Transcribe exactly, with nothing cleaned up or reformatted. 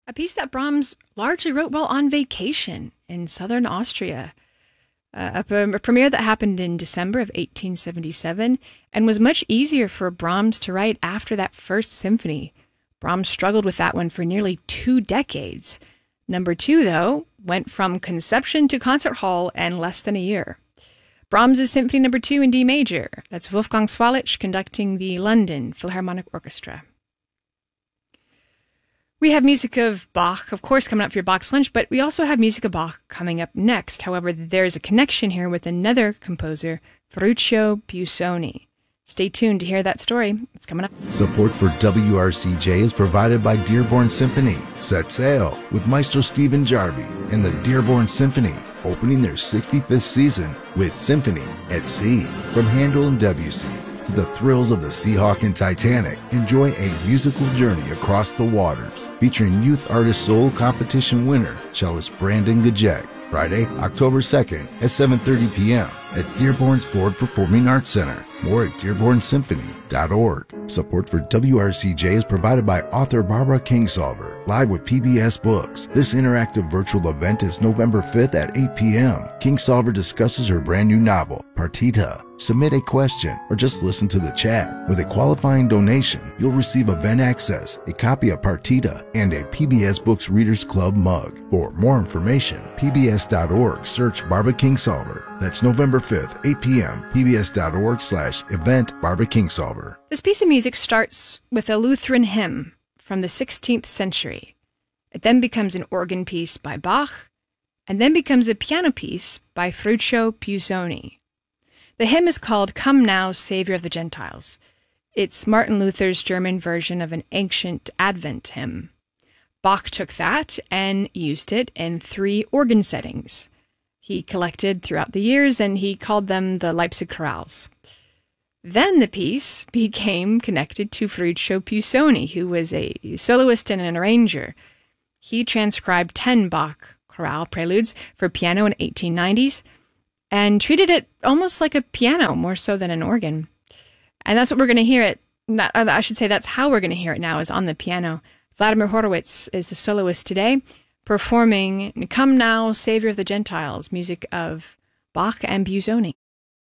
A piece that Brahms largely wrote while on vacation in southern Austria. Uh, a, a premiere that happened in December of eighteen seventy-seven and was much easier for Brahms to write after that first symphony. Brahms struggled with that one for nearly two decades. Number two, though, went from conception to concert hall in less than a year. Brahms' Symphony Number two in D major. That's Wolfgang Swalich conducting the London Philharmonic Orchestra. We have music of Bach, of course, coming up for your Bach's Lunch, but we also have music of Bach coming up next. However, there's a connection here with another composer, Ferruccio Busoni. Stay tuned to hear that story. It's coming up. Support for W R C J is provided by Dearborn Symphony. Set sail with Maestro Stephen Jarvie and the Dearborn Symphony, opening their sixty-fifth season with Symphony at Sea. From Handel and Debussy to the thrills of the Seahawk and Titanic, enjoy a musical journey across the waters. Featuring Youth Artist Soul Competition winner, cellist Brandon Gajek. Friday, October second at seven thirty p.m. at Dearborn's Ford Performing Arts Center. More at dearborn symphony dot org. Support for W R C J is provided by author Barbara Kingsolver, live with P B S Books. This interactive virtual event is November fifth at eight p.m. Kingsolver discusses her brand new novel, Partita. Submit a question or just listen to the chat. With a qualifying donation, you'll receive event access, a copy of Partita, and a P B S Books Readers Club mug. For more information, P B S dot org, search Barbara Kingsolver. That's November fifth, eight p.m., P B S dot org slash event Barbara Kingsolver. This piece of music starts with a Lutheran hymn from the sixteenth century. It then becomes an organ piece by Bach, and then becomes a piano piece by Ferruccio Busoni. The hymn is called Come Now, Savior of the Gentiles. It's Martin Luther's German version of an ancient Advent hymn. Bach took that and used it in three organ settings. He collected throughout the years, and he called them the Leipzig chorales. Then the piece became connected to Ferruccio Busoni, who was a soloist and an arranger. He transcribed ten Bach chorale preludes for piano in the eighteen nineties and treated it almost like a piano, more so than an organ. And that's what we're going to hear it. I should say that's how we're going to hear it now, is on the piano. Vladimir Horowitz is the soloist today, performing Come Now, Savior of the Gentiles, music of Bach and Busoni.